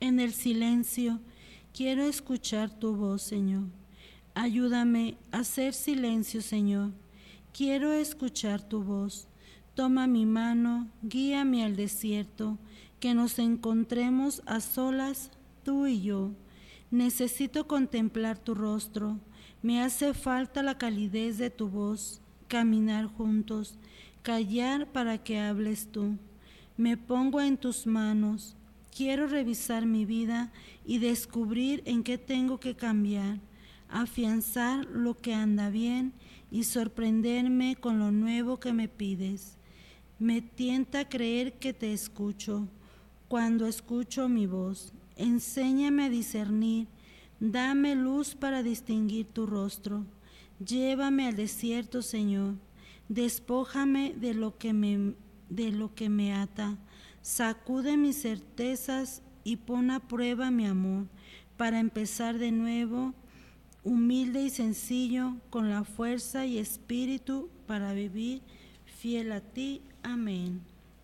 En el silencio quiero escuchar tu voz, Señor. Ayúdame a hacer silencio, Señor. Quiero escuchar tu voz. Toma mi mano, guíame al desierto, que nos encontremos a solas, tú y yo. Necesito contemplar tu rostro. Me hace falta la calidez de tu voz, caminar juntos, callar para que hables tú. Me pongo en tus manos. Quiero revisar mi vida y descubrir en qué tengo que cambiar, afianzar lo que anda bien y sorprenderme con lo nuevo que me pides. Me tienta creer que te escucho cuando escucho mi voz. Enséñame a discernir, dame luz para distinguir tu rostro. Llévame al desierto, Señor. Despójame de lo que me ata. Sacude mis certezas y pon a prueba mi amor para empezar de nuevo, humilde y sencillo, con la fuerza y espíritu para vivir fiel a ti. Amén.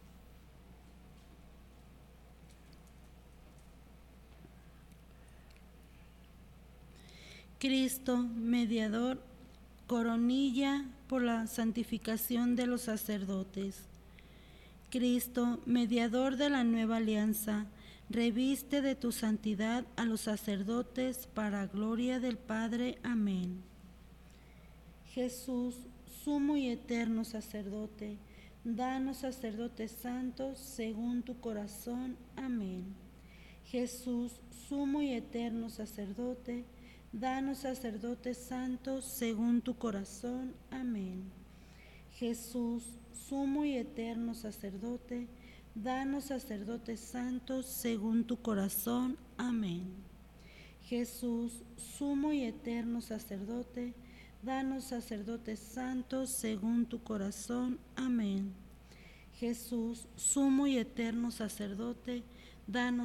Cristo, mediador, coronilla por la santificación de los sacerdotes. Cristo, mediador de la nueva alianza, reviste de tu santidad a los sacerdotes para gloria del Padre. Amén. Jesús, sumo y eterno sacerdote, danos sacerdotes santos según tu corazón. Amén. Jesús, sumo y eterno sacerdote, danos sacerdotes santos según tu corazón. Amén. Jesús, sumo y eterno sacerdote, danos sacerdotes santos según tu corazón. Amén. Jesús, sumo y eterno sacerdote, danos sacerdotes santos según tu corazón. Amén. Jesús, sumo y eterno sacerdote, danos